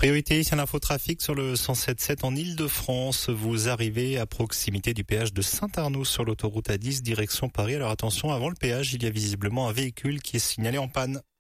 Priorité à l'infotrafic sur le 107.7 en Ile-de-France. Vous arrivez à proximité du péage de Saint-Arnoux sur l'autoroute A10 direction Paris. Alors attention, avant le péage, il y a visiblement un véhicule qui est signalé en panne.